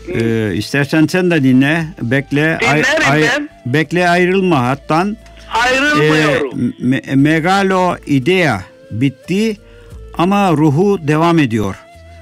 İstersen sen de dinle. Bekle. Dinlerim ben. Bekle, ayrılma hattan. Ayrılmıyorum. Megalo idea bitti ama ruhu devam ediyor.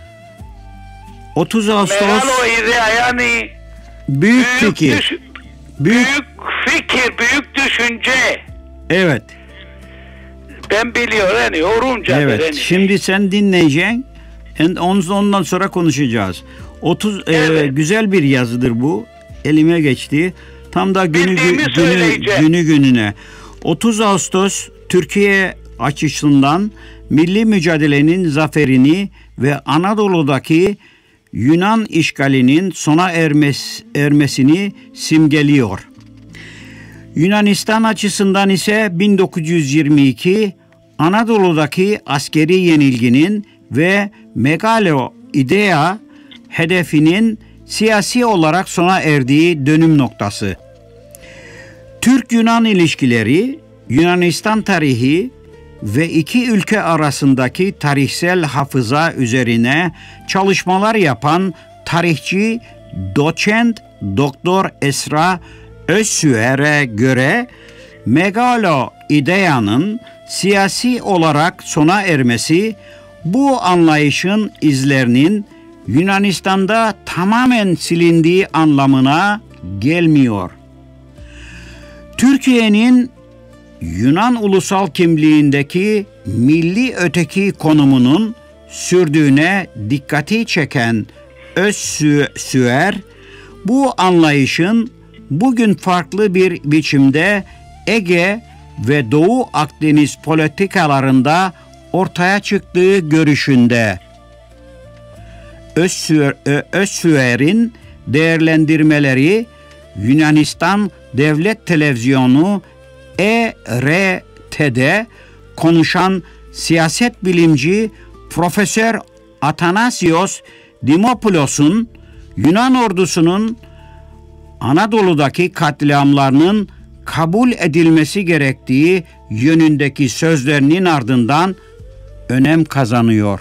30 Ağustos Megalo idea yani büyük fikir. Büyük fikir, büyük düşünce. Evet. Ben biliyorum yani Rumca. Evet. Yani. Şimdi sen dinleyeceksin. Ondan sonra konuşacağız. Evet. Güzel bir yazıdır bu. Elime geçti. Tam da gününe. 30 Ağustos Türkiye açısından milli mücadelenin zaferini ve Anadolu'daki Yunan işgalinin sona ermesini simgeliyor. Yunanistan açısından ise 1922 Anadolu'daki askeri yenilginin ve Megalo idea hedefinin siyasi olarak sona erdiği dönüm noktası. Türk-Yunan ilişkileri, Yunanistan tarihi ve iki ülke arasındaki tarihsel hafıza üzerine çalışmalar yapan tarihçi doçent Doktor Esra Özsüer'e göre Megalo ideanın siyasi olarak sona ermesi bu anlayışın izlerinin Yunanistan'da tamamen silindiği anlamına gelmiyor. Türkiye'nin Yunan ulusal kimliğindeki milli öteki konumunun sürdüğüne dikkati çeken Özsüer, bu anlayışın bugün farklı bir biçimde Ege ve Doğu Akdeniz politikalarında ortaya çıktığı görüşünde. Özsüer'in değerlendirmeleri Yunanistan Devlet Televizyonu ERT'de konuşan siyaset bilimci Profesör Athanasios Dimopoulos'un Yunan ordusunun Anadolu'daki katliamlarının kabul edilmesi gerektiği yönündeki sözlerinin ardından önem kazanıyor.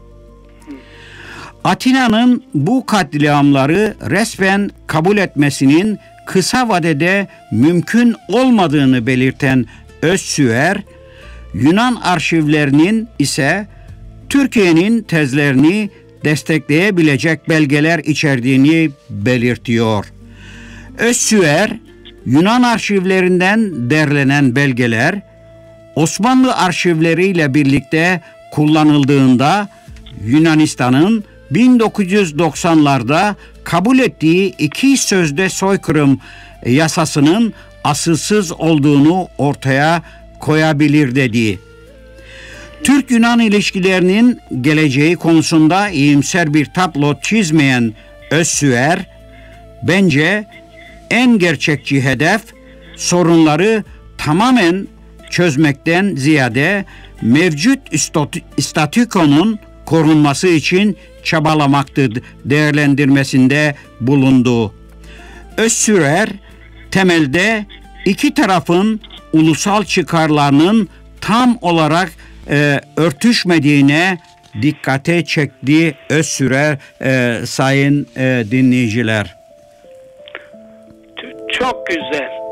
Atina'nın bu katliamları resmen kabul etmesinin kısa vadede mümkün olmadığını belirten Özsüer, Yunan arşivlerinin ise Türkiye'nin tezlerini destekleyebilecek belgeler içerdiğini belirtiyor. Özsüer, Yunan arşivlerinden derlenen belgeler, Osmanlı arşivleriyle birlikte kullanıldığında Yunanistan'ın 1990'larda kabul ettiği iki sözde soykırım yasasının asılsız olduğunu ortaya koyabilir dedi. Türk-Yunan ilişkilerinin geleceği konusunda iyimser bir tablo çizmeyen Özsüer, bence en gerçekçi hedef sorunları tamamen çözmekten ziyade mevcut statükonun korunması için çabalamaktır değerlendirmesinde bulundu. Özsüer, temelde iki tarafın ulusal çıkarlarının tam olarak örtüşmediğine dikkate çekti Özsüer, sayın dinleyiciler. Çok güzel.